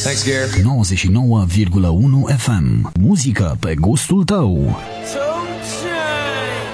Thanks, Gare. 99,1 FM. Muzică pe gustul tău.